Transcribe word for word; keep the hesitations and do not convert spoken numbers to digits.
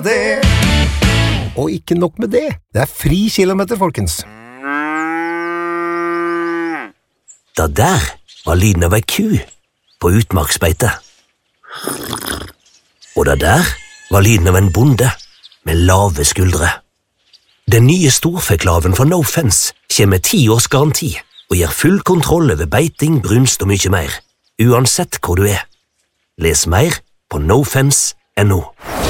Det. Og ikke nok med det. Det er fri kilometer, folkens. Da der var lyden av ei ku på utmarksbeite. Og da der var lyden av en bonde med lave skuldre. Den nye storfeklaven fra No Fence kommer med ti års garanti og gir full kontroll over beiting, brunst og mye mer, uansett hvor du er. Les mer på no fence punktum no.